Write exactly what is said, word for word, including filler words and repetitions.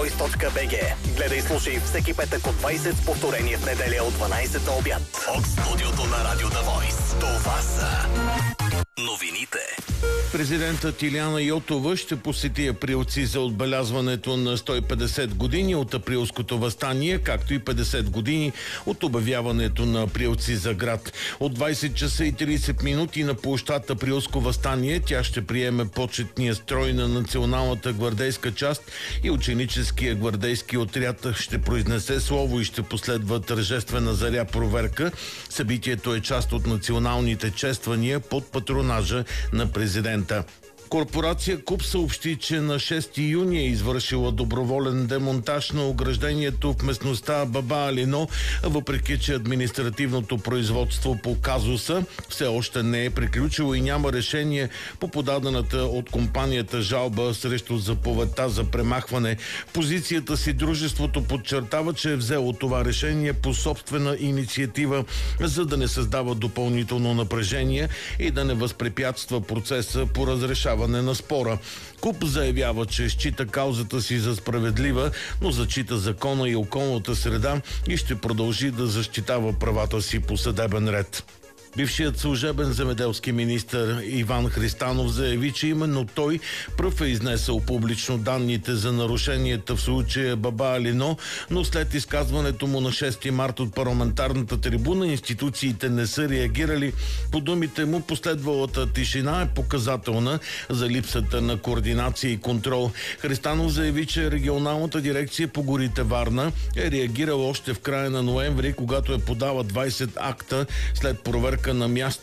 войс точка би джи. Гледай и слушай всеки петък от двайсет с повторение в неделя от дванайсет на обяд. От студиото на Радио The Voice. Това са новините. Президентът Илияна Йотова ще посети Априлци за отбелязването на сто и петдесет години от Априлското въстание, както и петдесет години от обявяването на Априлци за град. От двайсет часа и трийсет минути на площад Априлско въстание тя ще приеме почетния строй на националната гвардейска част и ученическия гвардейски отряд ще произнесе слово и ще последва тържествена заря проверка. Събитието е част от националните чествания под патронажа на президента. Корпорация КУП съобщи, че на шести юни е извършила доброволен демонтаж на ограждението в местността Баба Алино, въпреки че административното производство по казуса все още не е приключило и няма решение по подадената от компанията жалба срещу заповедта за премахване. Позицията си дружеството подчертава, че е взело това решение по собствена инициатива, за да не създава допълнително напрежение и да не възпрепятства процеса по разрешаване на спора. КУП заявява, че счита каузата си за справедлива, но зачита закона и околната среда и ще продължи да защитава правата си по съдебен ред. Бившият служебен земеделски министър Иван Христанов заяви, че именно той пръв е изнесъл публично данните за нарушенията в случая Баба Алино, но след изказването му на шести март от парламентарната трибуна институциите не са реагирали. По думите му последвалата тишина е показателна за липсата на координация и контрол. Христанов заяви, че регионалната дирекция по горите Варна е реагирала още в края на ноември, когато е подала двайсет акта след проверка на място